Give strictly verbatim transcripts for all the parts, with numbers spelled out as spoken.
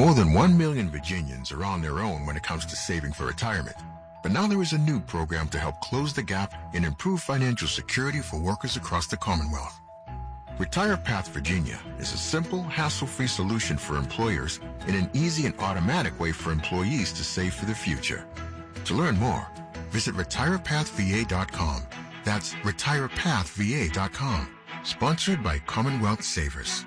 More than one million Virginians are on their own when it comes to saving for retirement. But now there is a new program to help close the gap and improve financial security for workers across the Commonwealth. Retire Path Virginia is a simple, hassle-free solution for employers and an easy and automatic way for employees to save for the future. To learn more, visit retire path v a dot com. That's retire path v a dot com. Sponsored by Commonwealth Savers.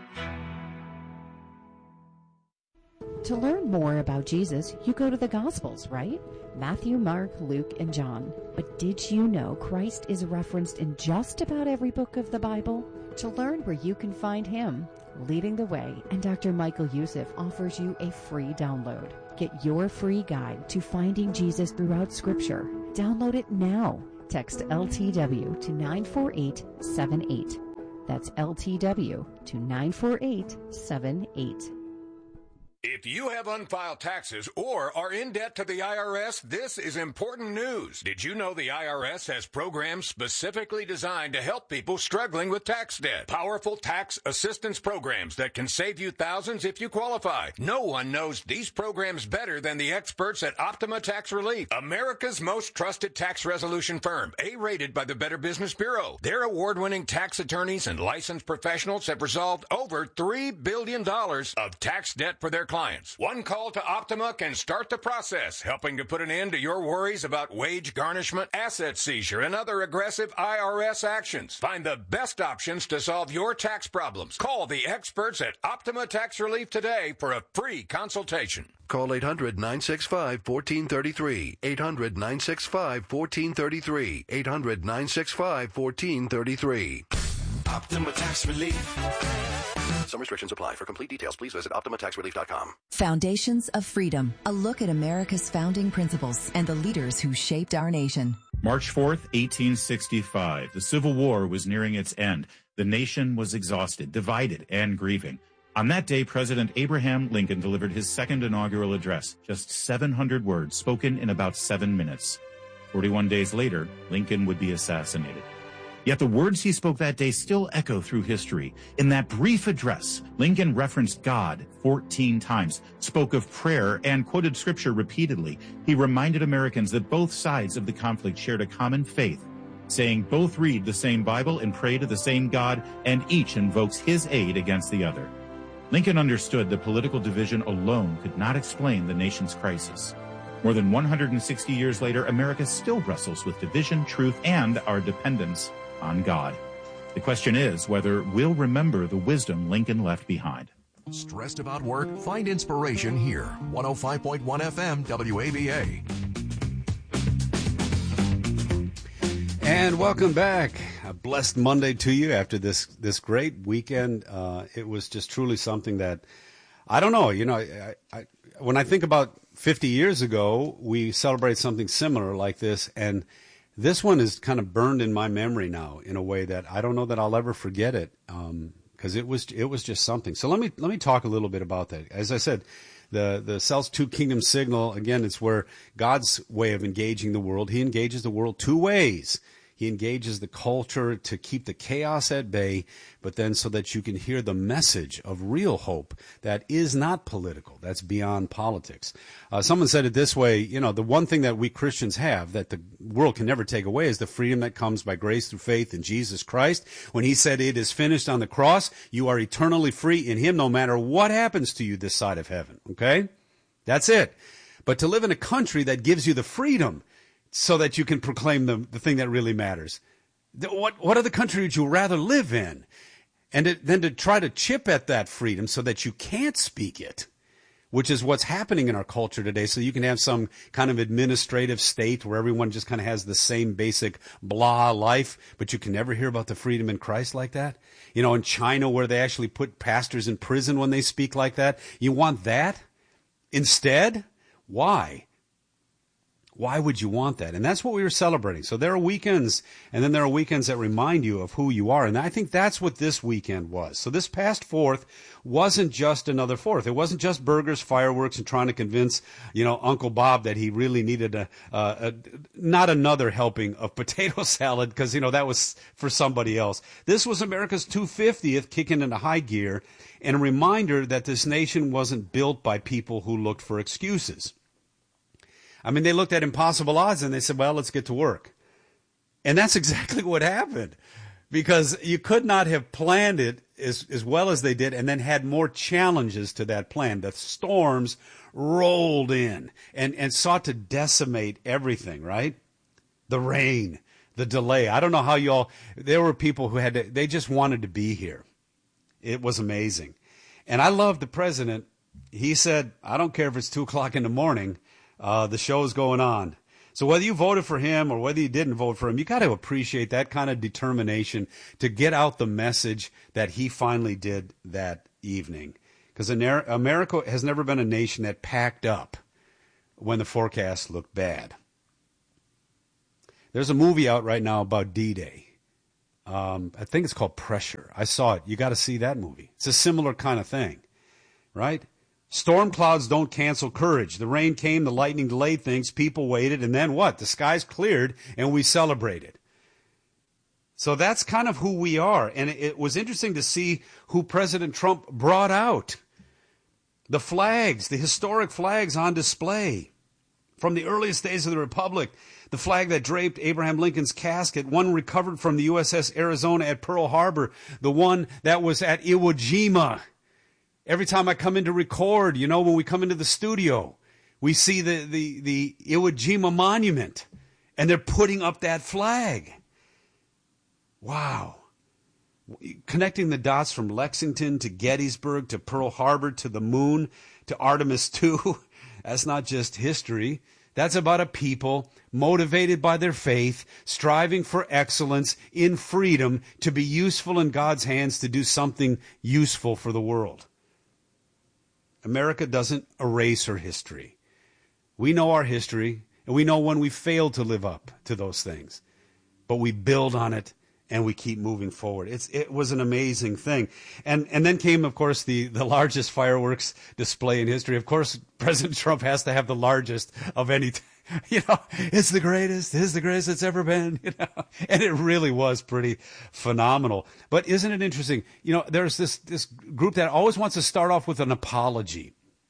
To learn more about Jesus, you go to the Gospels, right? Matthew, Mark, Luke, and John. But did you know Christ is referenced in just about every book of the Bible? To learn where you can find him, Leading the Way and Doctor Michael Youssef offers you a free download. Get your free guide to finding Jesus throughout Scripture. Download it now. Text L T W to nine four eight seven eight. That's L T W to nine four eight seven eight. If you have unfiled taxes or are in debt to the I R S, this is important news. Did you know the I R S has programs specifically designed to help people struggling with tax debt? Powerful tax assistance programs that can save you thousands if you qualify. No one knows these programs better than the experts at Optima Tax Relief, America's most trusted tax resolution firm, A-rated by the Better Business Bureau. Their award-winning tax attorneys and licensed professionals have resolved over three billion dollars of tax debt for their clients. Clients. One call to Optima can start the process, helping to put an end to your worries about wage garnishment, asset seizure, and other aggressive I R S actions. Find the best options to solve your tax problems. Call the experts at Optima Tax Relief today for a free consultation. Call eight hundred nine six five one four three three. eight hundred nine six five one four three three. eight hundred nine six five one four three three. Optima Tax Relief. Some restrictions apply. For complete details, please visit optima tax relief dot com. Foundations of Freedom, a look at America's founding principles and the leaders who shaped our nation. March fourth, eighteen sixty-five. The Civil War was nearing its end. The nation was exhausted, divided, and grieving. On that day, President Abraham Lincoln delivered his second inaugural address, just seven hundred words spoken in about seven minutes. forty-one days later, Lincoln would be assassinated. Yet the words he spoke that day still echo through history. In that brief address, Lincoln referenced God fourteen times, spoke of prayer, and quoted scripture repeatedly. He reminded Americans that both sides of the conflict shared a common faith, saying both read the same Bible and pray to the same God, and each invokes his aid against the other. Lincoln understood that political division alone could not explain the nation's crisis. More than one hundred sixty years later, America still wrestles with division, truth, and our dependence on God. The question is whether we'll remember the wisdom Lincoln left behind. Stressed about work? Find inspiration here. one oh five point one F M W A B A. And welcome back. A blessed Monday to you after this this great weekend. Uh, it was just truly something that, I don't know, you know, I, I, when I think about fifty years ago, we celebrate something similar like this, and this one is kind of burned in my memory now in a way that I don't know that I'll ever forget it, because um, it was it was just something. So let me let me talk a little bit about that. As I said, the the Cells Two Kingdom Signal, again, it's where God's way of engaging the world. He engages the world two ways. He engages the culture to keep the chaos at bay, but then so that you can hear the message of real hope that is not political, that's beyond politics. Uh, someone said it this way, you know, the one thing that we Christians have that the world can never take away is the freedom that comes by grace through faith in Jesus Christ. When he said it is finished on the cross, you are eternally free in him no matter what happens to you this side of heaven, okay? That's it. But to live in a country that gives you the freedom so that you can proclaim the, the thing that really matters. What, what other country would you rather live in? And it, then to try to chip at that freedom so that you can't speak it, which is what's happening in our culture today. So you can have some kind of administrative state where everyone just kind of has the same basic blah life, but you can never hear about the freedom in Christ like that. You know, in China where they actually put pastors in prison when they speak like that. You want that instead? Why? Why would you want that? And that's what we were celebrating. So there are weekends, and then there are weekends that remind you of who you are. And I think that's what this weekend was. So this past Fourth wasn't just another Fourth. It wasn't just burgers, fireworks, and trying to convince, you know, Uncle Bob that he really needed a, uh, a not another helping of potato salad because, you know, that was for somebody else. This was America's two hundred fiftieth kicking into high gear, and a reminder that this nation wasn't built by people who looked for excuses. I mean, they looked at impossible odds and they said, well, let's get to work. And that's exactly what happened, because you could not have planned it as, as well as they did and then had more challenges to that plan. The storms rolled in and, and sought to decimate everything, right? The rain, the delay. I don't know how y'all, there were people who had to, they just wanted to be here. It was amazing. And I love the president. He said, I don't care if it's two o'clock in the morning. Uh, the show's going on. So whether you voted for him or whether you didn't vote for him, you got to appreciate that kind of determination to get out the message that he finally did that evening. Because America has never been a nation that packed up when the forecast looked bad. There's a movie out right now about D-Day. Um, I think it's called Pressure. I saw it. You got to see that movie. It's a similar kind of thing, right? Storm clouds don't cancel courage. The rain came, the lightning delayed things, people waited, and then what? The skies cleared, and we celebrated. So that's kind of who we are. And it was interesting to see who President Trump brought out. The flags, the historic flags on display from the earliest days of the Republic. The flag that draped Abraham Lincoln's casket, one recovered from the U S S Arizona at Pearl Harbor, the one that was at Iwo Jima. Every time I come in to record, you know, when we come into the studio, we see the, the, the Iwo Jima monument, and they're putting up that flag. Wow. Connecting the dots from Lexington to Gettysburg to Pearl Harbor to the moon to Artemis two, that's not just history. That's about a people motivated by their faith, striving for excellence in freedom to be useful in God's hands to do something useful for the world. America doesn't erase her history. We know our history, and we know when we failed to live up to those things. But we build on it, and we keep moving forward. It's, it was an amazing thing. And, and then came, of course, the, the largest fireworks display in history. Of course, President Trump has to have the largest of any time. You know, it's the greatest, it's the greatest it's ever been, you know, and it really was pretty phenomenal. But isn't it interesting? You know, there's this, this group that always wants to start off with an apology.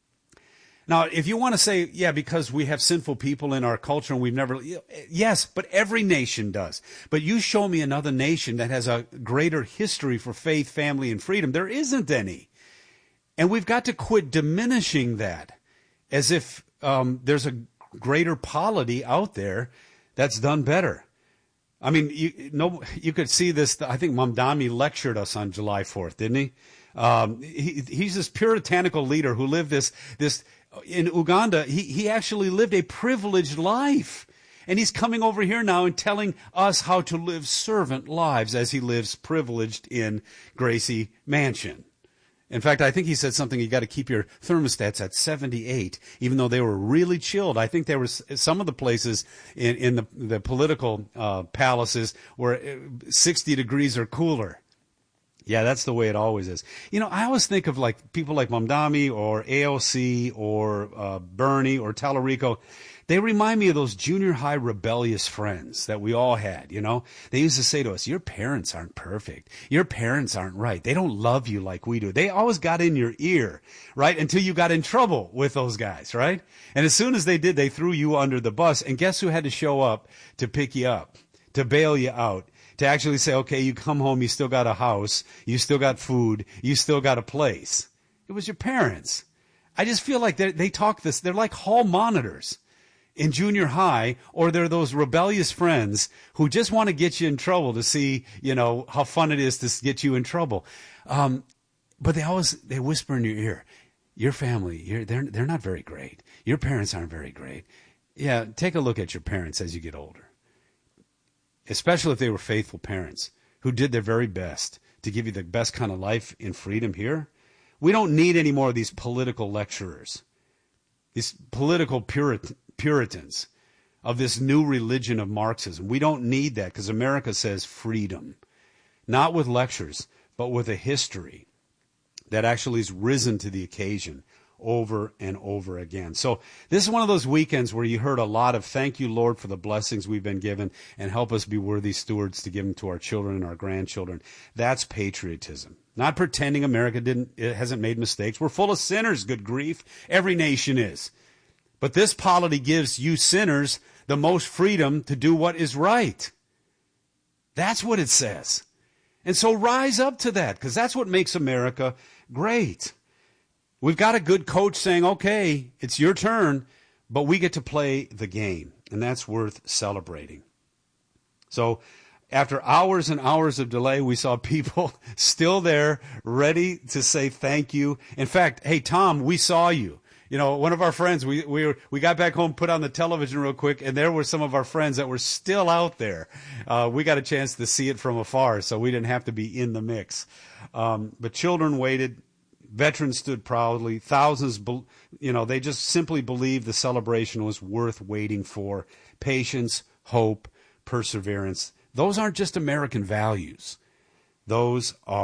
Now, if you want to say, yeah, because we have sinful people in our culture and we've never, yes, but every nation does. But you show me another nation that has a greater history for faith, family, and freedom. There isn't any. And we've got to quit diminishing that as if um, there's a greater polity out there that's done better. I mean, you no, you could see this. I think Mamdani lectured us on July fourth, didn't he? Um, he he's this puritanical leader who lived this this in Uganda. He he actually lived a privileged life, and he's coming over here now and telling us how to live servant lives as he lives privileged in Gracie Mansion. In fact, I think he said something, you got to keep your thermostats at seventy-eight, even though they were really chilled. I think there was some of the places in, in the, the political uh, palaces where sixty degrees or cooler. Yeah, that's the way it always is. You know, I always think of like people like Mamdani or A O C or uh, Bernie or Tallarico. They remind me of those junior high rebellious friends that we all had, you know. They used to say to us, your parents aren't perfect. Your parents aren't right. They don't love you like we do. They always got in your ear, right, until you got in trouble with those guys, right? And as soon as they did, they threw you under the bus. And guess who had to show up to pick you up, to bail you out, to actually say, okay, you come home, you still got a house, you still got food, you still got a place. It was your parents. I just feel like they talk this, they're like hall monitors in junior high, or they're those rebellious friends who just want to get you in trouble to see, you know, how fun it is to get you in trouble. Um, but they always, they whisper in your ear, your family, you're, they're, they're not very great. Your parents aren't very great. Yeah, take a look at your parents as you get older, especially if they were faithful parents who did their very best to give you the best kind of life in freedom here. We don't need any more of these political lecturers, these political Purit- Puritans. of this new religion of Marxism. We don't need that because America says freedom, not with lectures, but with a history that actually has risen to the occasion over and over again. So this is one of those weekends where you heard a lot of thank you, Lord, for the blessings we've been given, and help us be worthy stewards to give them to our children and our grandchildren. That's patriotism. Not pretending America didn't, it hasn't made mistakes. We're full of sinners, good grief. Every nation is. But this polity gives you sinners the most freedom to do what is right. That's what it says. And so rise up to that, because that's what makes America great. We've got a good coach saying, okay, it's your turn, but we get to play the game, and that's worth celebrating. So after hours and hours of delay, we saw people still there, ready to say thank you. In fact, hey, Tom, we saw you. You know, one of our friends, we we were, we got back home, put on the television real quick, and there were some of our friends that were still out there. Uh, we got a chance to see it from afar, so we didn't have to be in the mix. Um, but children waited. Veterans stood proudly. Thousands, you know, they just simply believed the celebration was worth waiting for. Patience, hope, perseverance. Those aren't just American values. Those are